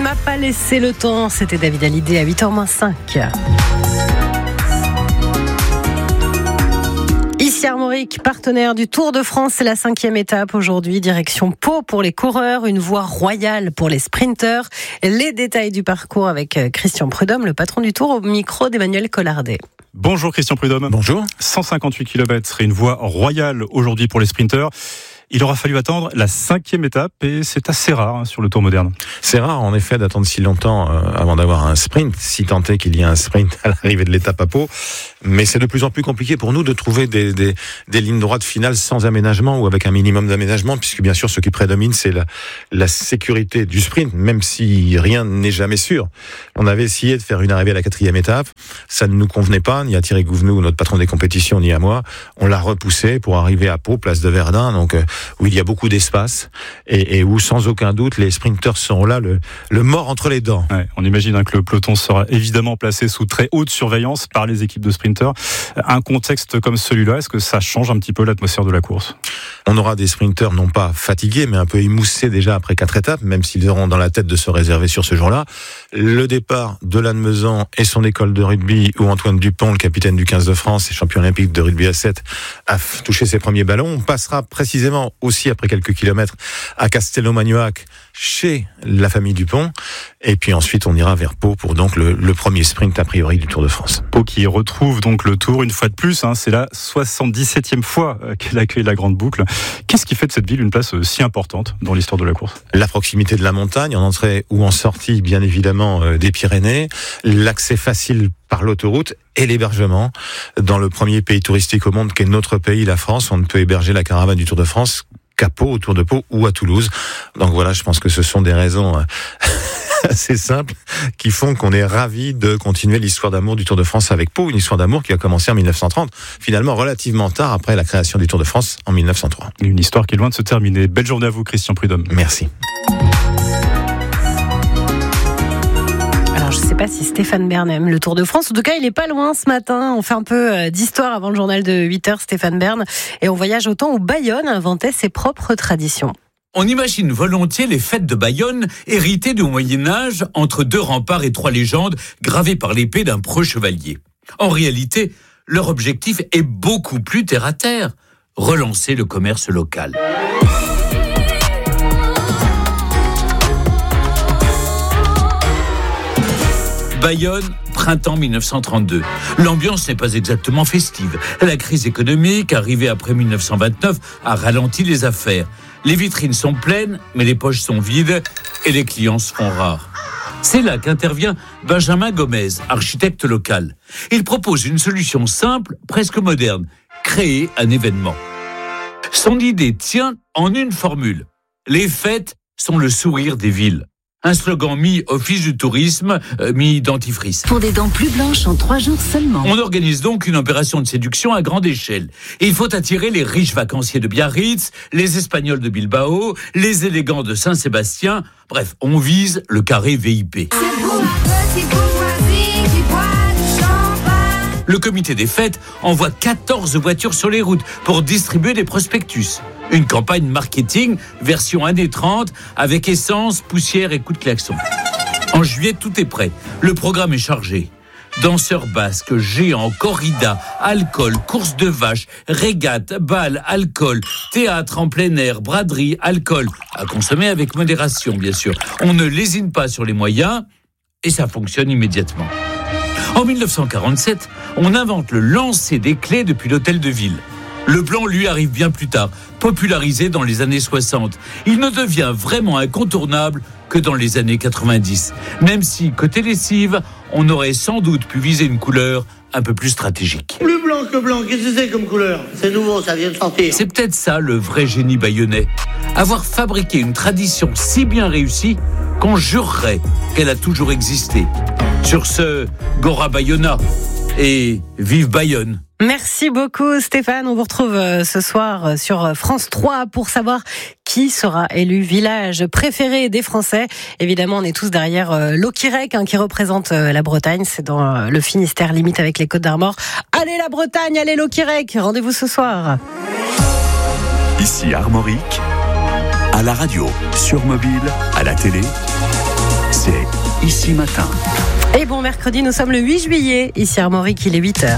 m'a pas laissé le temps. C'était David Hallyday à 8h-5. Ici Armorique, partenaire du Tour de France, c'est la 5e étape aujourd'hui, direction Pau pour les coureurs, une voie royale pour les sprinteurs. Les détails du parcours avec Christian Prudhomme, le patron du Tour, au micro d'Emmanuel Collardet. Bonjour Christian Prudhomme. Bonjour. 158 km et une voie royale aujourd'hui pour les sprinteurs. Il aura fallu attendre la 5e étape et c'est assez rare sur le Tour moderne. C'est rare en effet d'attendre si longtemps avant d'avoir un sprint, si tant est qu'il y a un sprint à l'arrivée de l'étape à Pau. Mais c'est de plus en plus compliqué pour nous de trouver des lignes droites finales sans aménagement ou avec un minimum d'aménagement, puisque bien sûr ce qui prédomine c'est la sécurité du sprint, même si rien n'est jamais sûr. On avait essayé de faire une arrivée à la 4e étape, ça ne nous convenait pas, ni à Thierry Gouvenou, notre patron des compétitions, ni à moi. On l'a repoussé pour arriver à Pau, place de Verdun, donc où il y a beaucoup d'espace et où sans aucun doute les sprinteurs seront là, le mort entre les dents. Ouais, on imagine que le peloton sera évidemment placé sous très haute surveillance par les équipes de sprinteurs. Un contexte comme celui-là, est-ce que ça change un petit peu l'atmosphère de la course ? On aura des sprinteurs non pas fatigués, mais un peu émoussés déjà après 4 étapes, même s'ils auront dans la tête de se réserver sur ce jour-là. Le départ de Lannemezan et son école de rugby, où Antoine Dupont, le capitaine du 15 de France et champion olympique de rugby à 7, a touché ses premiers ballons. On passera précisément aussi après quelques kilomètres à Castelnau-Magnoac chez la famille Dupont. Et puis ensuite, on ira vers Pau pour donc le premier sprint a priori du Tour de France. Pau qui retrouve donc le Tour une fois de plus. C'est la 77e fois qu'elle accueille la Grande Boucle. Qu'est-ce qui fait de cette ville une place si importante dans l'histoire de la course ? La proximité de la montagne, en entrée ou en sortie, bien évidemment, des Pyrénées. L'accès facile par l'autoroute et l'hébergement. Dans le premier pays touristique au monde qu'est notre pays, la France, on ne peut héberger la caravane du Tour de France qu'à Pau, autour de Pau ou à Toulouse. Donc voilà, je pense que ce sont des raisons assez simples qui font qu'on est ravis de continuer l'histoire d'amour du Tour de France avec Pau, une histoire d'amour qui a commencé en 1930, finalement relativement tard après la création du Tour de France en 1903. Une histoire qui est loin de se terminer. Belle journée à vous Christian Prudhomme. Merci. Alors, je ne sais pas si Stéphane Bern aime le Tour de France. En tout cas, il n'est pas loin ce matin. On fait un peu d'histoire avant le journal de 8h, Stéphane Bern. Et on voyage au temps où Bayonne inventait ses propres traditions. On imagine volontiers les fêtes de Bayonne, héritées du Moyen-Âge, entre 2 remparts et 3 légendes, gravées par l'épée d'un preux chevalier. En réalité, leur objectif est beaucoup plus terre-à-terre, relancer le commerce local. Bayonne, printemps 1932. L'ambiance n'est pas exactement festive. La crise économique, arrivée après 1929, a ralenti les affaires. Les vitrines sont pleines, mais les poches sont vides et les clients se font rares. C'est là qu'intervient Benjamin Gomez, architecte local. Il propose une solution simple, presque moderne, créer un événement. Son idée tient en une formule. Les fêtes sont le sourire des villes. Un slogan mi-office du tourisme, mi-dentifrice. Pour des dents plus blanches en 3 jours seulement. On organise donc une opération de séduction à grande échelle. Il faut attirer les riches vacanciers de Biarritz, les Espagnols de Bilbao, les élégants de Saint-Sébastien. Bref, on vise le carré VIP. Le comité des fêtes envoie 14 voitures sur les routes pour distribuer des prospectus. Une campagne marketing version années 30 avec essence, poussière et coups de klaxon. En juillet, tout est prêt. Le programme est chargé. Danseurs basques, géants, corrida, alcool, course de vaches, régate, bal, alcool, théâtre en plein air, braderie, alcool. À consommer avec modération, bien sûr. On ne lésine pas sur les moyens et ça fonctionne immédiatement. En 1947, on invente le lancer des clés depuis l'hôtel de ville. Le plan, lui, arrive bien plus tard, popularisé dans les années 60. Il ne devient vraiment incontournable que dans les années 90. Même si, côté lessive, on aurait sans doute pu viser une couleur un peu plus stratégique. Plus blanc que blanc, qu'est-ce que c'est comme couleur ? C'est nouveau, ça vient de sortir. C'est peut-être ça le vrai génie bayonnais. Avoir fabriqué une tradition si bien réussie qu'on jurerait qu'elle a toujours existé. Sur ce, Gora Bayona et vive Bayonne. Merci beaucoup Stéphane. On vous retrouve ce soir sur France 3 pour savoir qui sera élu village préféré des Français. Évidemment, on est tous derrière Locquirec qui représente la Bretagne. C'est dans le Finistère, limite avec les Côtes d'Armor. Allez la Bretagne, allez Locquirec. Rendez-vous ce soir. Ici Armorique, à la radio, sur mobile, à la télé. c'est Ici Matin. Et bon mercredi, nous sommes le 8 juillet. Ici Armorique, il est 8h.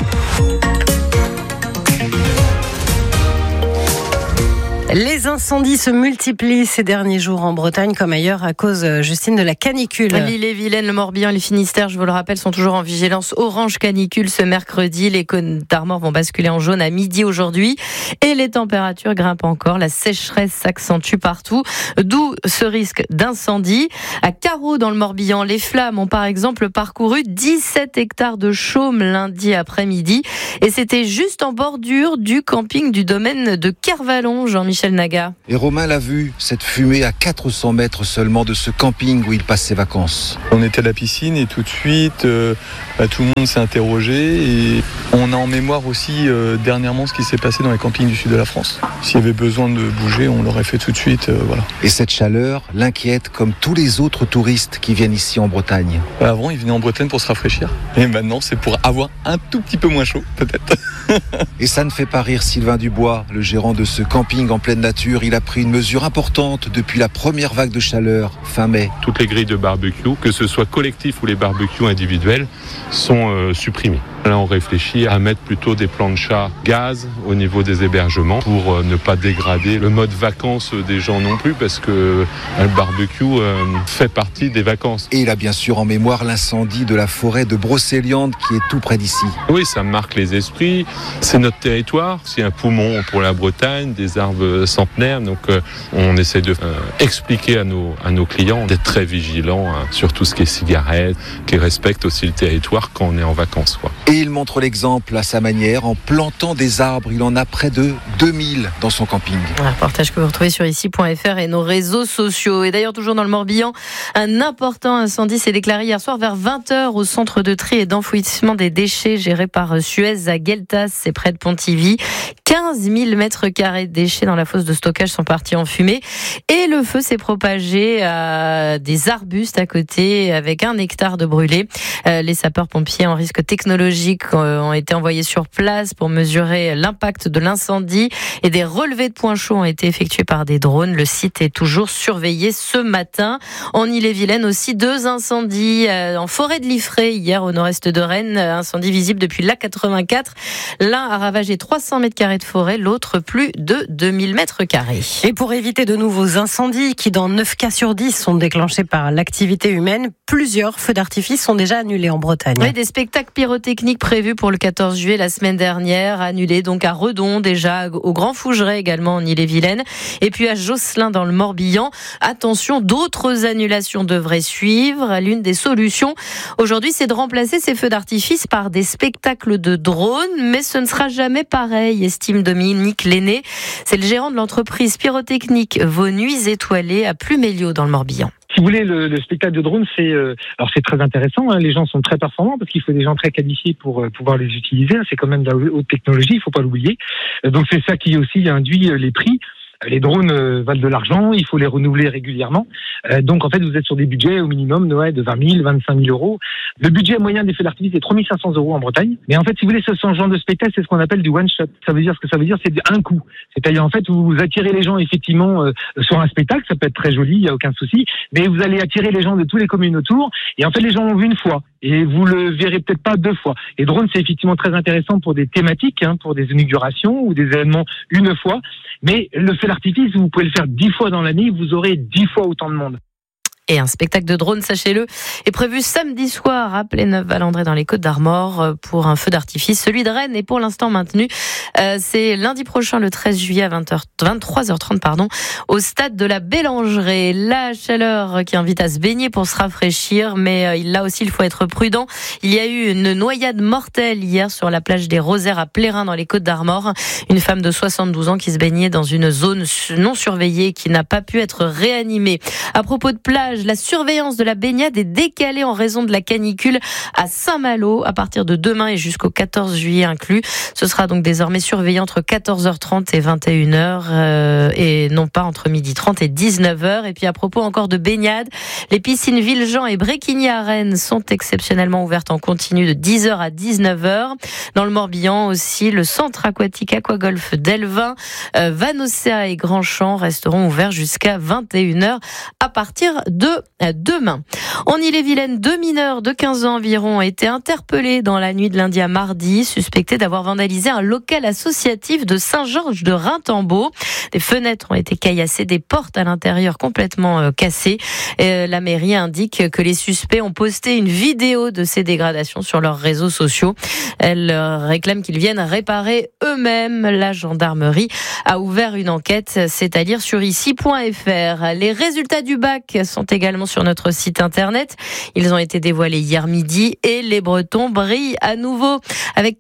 Les incendies se multiplient ces derniers jours en Bretagne comme ailleurs à cause, Justine, de la canicule. L'Ille-et-Vilaine, le Morbihan, les Finistères, je vous le rappelle, sont toujours en vigilance orange canicule ce mercredi. Les côtes d'Armor vont basculer en jaune à midi aujourd'hui et les températures grimpent encore. La sécheresse s'accentue partout, d'où ce risque d'incendie. À Carreau, dans le Morbihan, les flammes ont par exemple parcouru 17 hectares de chaume lundi après-midi et c'était juste en bordure du camping du domaine de Kervalon, Jean-Michel Naga. Et Romain l'a vu, cette fumée à 400 mètres seulement de ce camping où il passe ses vacances. On était à la piscine et tout de suite, tout le monde s'est interrogé et on a en mémoire aussi dernièrement ce qui s'est passé dans les campings du sud de la France. S'il y avait besoin de bouger, on l'aurait fait tout de suite. Voilà. Et cette chaleur l'inquiète comme tous les autres touristes qui viennent ici en Bretagne. Avant, ils venaient en Bretagne pour se rafraîchir et maintenant, c'est pour avoir un tout petit peu moins chaud, peut-être. Et ça ne fait pas rire Sylvain Dubois, le gérant de ce camping en pleine nature. Il a pris une mesure importante depuis la première vague de chaleur, fin mai. Toutes les grilles de barbecue, que ce soit collectif ou les barbecues individuels, sont supprimées. Là, on réfléchit à mettre plutôt des planchas gaz au niveau des hébergements pour ne pas dégrader le mode vacances des gens non plus, parce que le barbecue fait partie des vacances. Et il a bien sûr en mémoire l'incendie de la forêt de Brocéliande qui est tout près d'ici. Oui, ça marque les esprits. C'est notre territoire, c'est un poumon pour la Bretagne, des arbres centenaires. Donc on essaie de expliquer à nos clients d'être très vigilants sur tout ce qui est cigarettes, qui respectent aussi le territoire quand on est en vacances, quoi. Et il montre l'exemple à sa manière en plantant des arbres. Il en a près de 2000 dans son camping. Un reportage que vous retrouvez sur ici.fr et nos réseaux sociaux. Et d'ailleurs, toujours dans le Morbihan, un important incendie s'est déclaré hier soir vers 20h au centre de tri et d'enfouissement des déchets géré par Suez à Gueltas, c'est près de Pontivy. 15 000 mètres carrés de déchets dans la fosse de stockage sont partis en fumée. Et le feu s'est propagé à des arbustes à côté avec 1 hectare de brûlés. Les sapeurs-pompiers en risque technologique ont été envoyés sur place pour mesurer l'impact de l'incendie et des relevés de points chauds ont été effectués par des drones. Le site est toujours surveillé ce matin. En Ille-et-Vilaine aussi, 2 incendies en forêt de Liffré hier au nord-est de Rennes. Incendie visible depuis l'A84. L'un a ravagé 300 mètres carrés de forêt, l'autre plus de 2000 mètres carrés. Et pour éviter de nouveaux incendies qui dans 9 cas sur 10 sont déclenchés par l'activité humaine, plusieurs feux d'artifice sont déjà annulés en Bretagne. Oui, des spectacles pyrotechniques prévus pour le 14 juillet la semaine dernière, annulés donc à Redon déjà, au Grand Fougeray également en Ille-et-Vilaine, et puis à Josselin dans le Morbihan. Attention, d'autres annulations devraient suivre. L'une des solutions aujourd'hui, c'est de remplacer ces feux d'artifice par des spectacles de drones, mais ce ne sera jamais pareil, estime Dominique Lenné. C'est le gérant de l'entreprise pyrotechnique Vos Nuits Étoilées à Pluméliau dans le Morbihan. Si vous voulez, le spectacle de drone, c'est très intéressant. Hein. Les gens sont très performants parce qu'il faut des gens très qualifiés pour pouvoir les utiliser. C'est quand même de la haute technologie, il faut pas l'oublier. Donc c'est ça qui aussi induit les prix. Les drones valent de l'argent, il faut les renouveler régulièrement. Donc en fait, vous êtes sur des budgets au minimum de 20 000, 25 000 euros. Le budget moyen des feux d'artifice est 3 500 euros en Bretagne. Mais en fait, si vous voulez, ce genre de spectacle, c'est ce qu'on appelle du one shot. Ce que ça veut dire, c'est un coup. C'est-à-dire en fait, vous attirez les gens effectivement sur un spectacle, ça peut être très joli, il y a aucun souci. Mais vous allez attirer les gens de toutes les communes autour. Et en fait, les gens l'ont vu une fois. Et vous le verrez peut-être pas 2 fois. Et drone, c'est effectivement très intéressant pour des thématiques, pour des inaugurations ou des événements une fois. Mais le feu d'artifice, vous pouvez le faire 10 fois dans l'année, vous aurez 10 fois autant de monde. Et un spectacle de drone, sachez-le, est prévu samedi soir à Pléneuve-Valandré dans les Côtes d'Armor pour un feu d'artifice. Celui de Rennes est pour l'instant maintenu. C'est lundi prochain, le 13 juillet à 23h30, au stade de la Bélangerie. La chaleur qui invite à se baigner pour se rafraîchir, mais là aussi, il faut être prudent. Il y a eu une noyade mortelle hier sur la plage des Rosaires à Plérin dans les Côtes d'Armor. Une femme de 72 ans qui se baignait dans une zone non surveillée qui n'a pas pu être réanimée. À propos de plage, la surveillance de la baignade est décalée en raison de la canicule à Saint-Malo à partir de demain et jusqu'au 14 juillet inclus. Ce sera donc désormais surveillé entre 14h30 et 21h et non pas entre 12h30 et 19h. Et puis à propos encore de baignade, les piscines Villejean et Bréquigny à Rennes sont exceptionnellement ouvertes en continu de 10h à 19h. Dans le Morbihan aussi, le centre aquatique Aquagolf d'Elvin, Vanosea et Grandchamp resteront ouverts jusqu'à 21h à partir de de demain. En Ille-et-Vilaine, 2 mineurs de 15 ans environ ont été interpellés dans la nuit de lundi à mardi, suspectés d'avoir vandalisé un local associatif de Saint-Georges de Rintembeau. Des fenêtres ont été caillassées, des portes à l'intérieur complètement cassées. La mairie indique que les suspects ont posté une vidéo de ces dégradations sur leurs réseaux sociaux. Elle réclame qu'ils viennent réparer eux-mêmes. La gendarmerie a ouvert une enquête, c'est à dire sur ici.fr. Les résultats du bac sont également sur notre site internet. Ils ont été dévoilés hier midi et les Bretons brillent à nouveau avec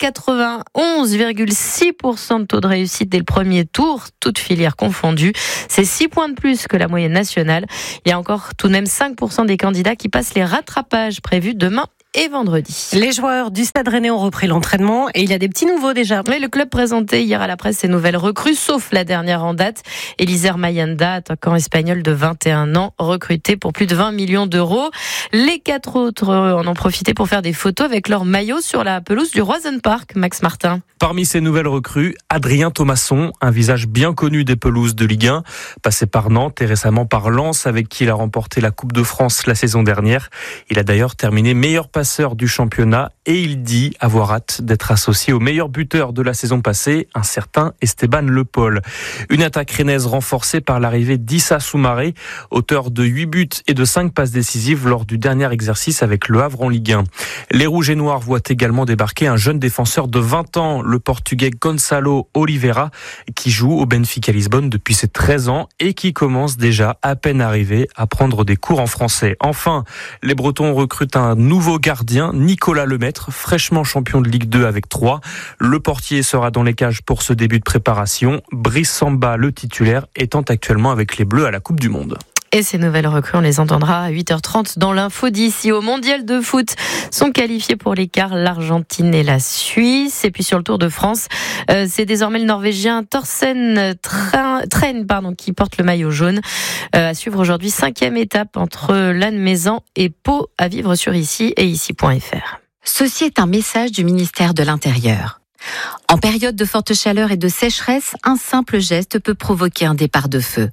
91,6% de taux de réussite dès le premier tour, toutes filières confondues. C'est 6 points de plus que la moyenne nationale. Il y a encore tout de même 5% des candidats qui passent les rattrapages prévus demain et vendredi. Les joueurs du Stade Rennais ont repris l'entraînement et il y a des petits nouveaux déjà. Oui, le club présentait hier à la presse ses nouvelles recrues, sauf la dernière en date, Eliezer Mayanda, attaquant espagnol de 21 ans, recruté pour plus de 20 millions d'euros. Les 4 autres en ont profité pour faire des photos avec leur maillot sur la pelouse du Roison Park. Max Martin. Parmi ces nouvelles recrues, Adrien Thomasson, un visage bien connu des pelouses de Ligue 1, passé par Nantes et récemment par Lens, avec qui il a remporté la Coupe de France la saison dernière. Il a d'ailleurs terminé meilleur passeur du championnat et il dit avoir hâte d'être associé au meilleur buteur de la saison passée, un certain Esteban Le Paul. Une attaque rennaise renforcée par l'arrivée d'Issa Soumaré, auteur de 8 buts et de 5 passes décisives lors du dernier exercice avec Le Havre en Ligue 1. Les Rouges et Noirs voient également débarquer un jeune défenseur de 20 ans, le Portugais Gonçalo Oliveira, qui joue au Benfica Lisbonne depuis ses 13 ans et qui commence déjà, à peine arrivé, à prendre des cours en français. Enfin, les Bretons recrutent un nouveau gardien, Nicolas Lemaître, fraîchement champion de Ligue 2 avec 3. Le portier sera dans les cages pour ce début de préparation. Brice Samba, le titulaire, étant actuellement avec les Bleus à la Coupe du Monde. Et ces nouvelles recrues, on les entendra à 8h30 dans l'info d'ici. Au mondial de foot sont qualifiés pour l'écart l'Argentine et la Suisse. Et puis sur le Tour de France, c'est désormais le Norvégien Thorsten Tren qui porte le maillot jaune. À suivre aujourd'hui, 5e étape entre Lannemezan et Pau, à vivre sur ici et ici.fr. Ceci est un message du ministère de l'Intérieur. En période de forte chaleur et de sécheresse, un simple geste peut provoquer un départ de feu.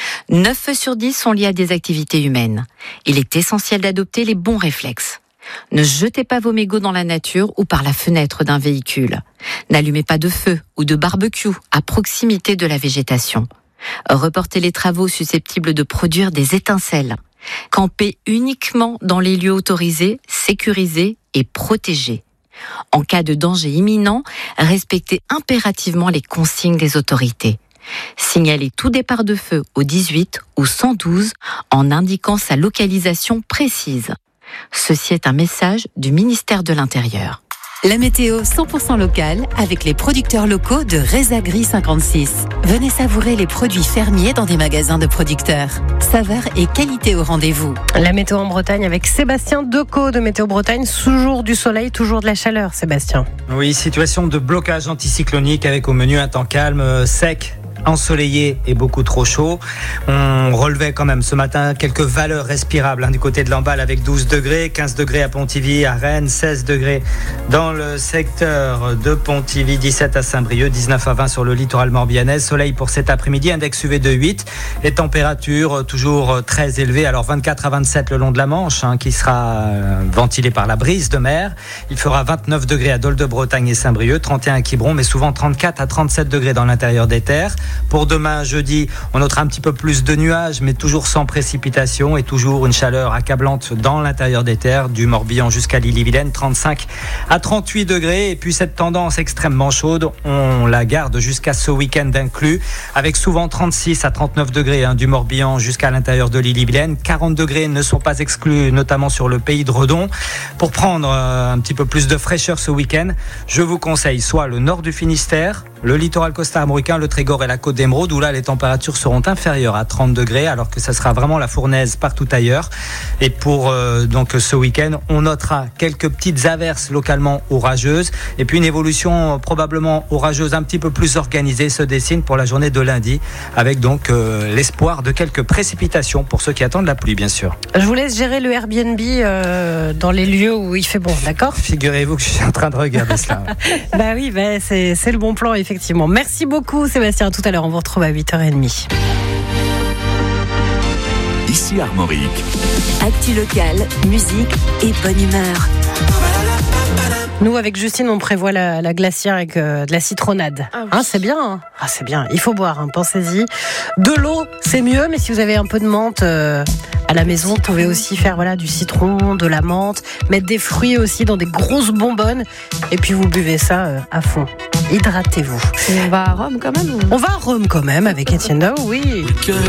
9 feux sur 10 sont liés à des activités humaines. Il est essentiel d'adopter les bons réflexes. Ne jetez pas vos mégots dans la nature ou par la fenêtre d'un véhicule. N'allumez pas de feu ou de barbecue à proximité de la végétation. Reportez les travaux susceptibles de produire des étincelles. Campez uniquement dans les lieux autorisés, sécurisés et protégés. En cas de danger imminent, respectez impérativement les consignes des autorités. Signalez tout départ de feu au 18 ou 112 en indiquant sa localisation précise. Ceci est un message du ministère de l'Intérieur. La météo 100% locale avec les producteurs locaux de Rezagri 56. Venez savourer les produits fermiers dans des magasins de producteurs. Saveur et qualité au rendez-vous. La météo en Bretagne avec Sébastien Decaux de Météo Bretagne. Toujours du soleil, toujours de la chaleur, Sébastien. Oui, situation de blocage anticyclonique avec au menu un temps calme, sec, ensoleillé et beaucoup trop chaud. On relevait quand même ce matin quelques valeurs respirables du côté de l'Emballe avec 12 degrés, 15 degrés à Pontivy, à Rennes, 16 degrés dans le secteur de Pontivy, 17 à Saint-Brieuc, 19 à 20 sur le littoral morbihanais. Soleil pour cet après-midi, index UV de 8 et température toujours très élevée. Alors 24 à 27 le long de la Manche qui sera ventilé par la brise de mer. Il fera 29 degrés à Dol de Bretagne et Saint-Brieuc, 31 à Quiberon, mais souvent 34 à 37 degrés dans l'intérieur des terres. Pour demain, jeudi, on notera un petit peu plus de nuages, mais toujours sans précipitation et toujours une chaleur accablante dans l'intérieur des terres, du Morbihan jusqu'à l'Ille-et-Vilaine, 35 à 38 degrés. Et puis cette tendance extrêmement chaude, on la garde jusqu'à ce week-end inclus, avec souvent 36 à 39 degrés du Morbihan jusqu'à l'intérieur de l'Ille-et-Vilaine. 40 degrés ne sont pas exclus, notamment sur le pays de Redon. Pour prendre un petit peu plus de fraîcheur ce week-end, je vous conseille soit le nord du Finistère, le littoral costard-armoricain, le Trégor et la côte d'Émeraude, où là les températures seront inférieures à 30 degrés, alors que ça sera vraiment la fournaise partout ailleurs. Et pour donc ce week-end, on notera quelques petites averses localement orageuses, et puis une évolution probablement orageuse un petit peu plus organisée se dessine pour la journée de lundi, avec donc l'espoir de quelques précipitations pour ceux qui attendent la pluie, bien sûr. Je vous laisse gérer le Airbnb dans les lieux où il fait bon, d'accord ? Figurez-vous que je suis en train de regarder cela. Bah oui, c'est le bon plan, effectivement. Merci beaucoup, Sébastien. À tout à l'heure, on vous retrouve à 8h30. ici Armorique. Actu locale, musique et bonne humeur. Nous, avec Justine, on prévoit la glacière avec de la citronnade. Ah oui. C'est bien. Hein. C'est bien. Il faut boire, pensez-y. De l'eau, c'est mieux, mais si vous avez un peu de menthe à la maison, vous pouvez aussi faire du citron, de la menthe, mettre des fruits aussi dans des grosses bonbonnes, et puis vous buvez ça à fond. Hydratez-vous. Et on va à Rome quand même. On va à Rome quand même avec Etienne Dao, oui.